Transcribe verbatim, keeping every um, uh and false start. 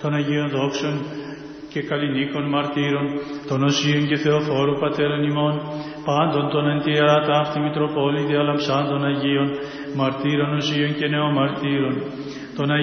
των Αγίων Δόξων και καλλινίκων μαρτύρων, των Οσίων και Θεοφόρου Πατέρων ημών, πάντων των εν τη ιερά ταύτη Μητροπόλητη αλαμψάντων Αγίων, μαρτύρων Οσίων και νεομαρτύρων, των